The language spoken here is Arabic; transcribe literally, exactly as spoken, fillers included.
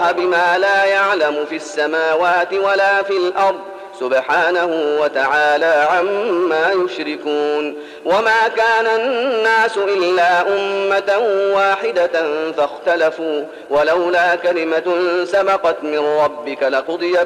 الله بما لا يعلم في السماوات ولا في الأرض سبحانه وتعالى عما يشركون. وما كان الناس إلا أمة واحدة فاختلفوا ولولا كلمة سبقت من ربك لقضي